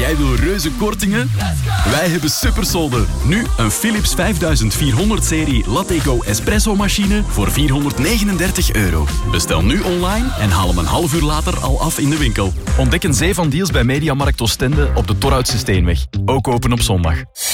Jij wil reuze kortingen? Wij hebben supersolden. Nu een Philips 5400-serie Lateco espresso-machine voor €439. Bestel nu online en haal hem een half uur later al af in de winkel. Ontdek een zee van deals bij Mediamarkt Oostende op de Torhoutse Steenweg. Ook open op zondag.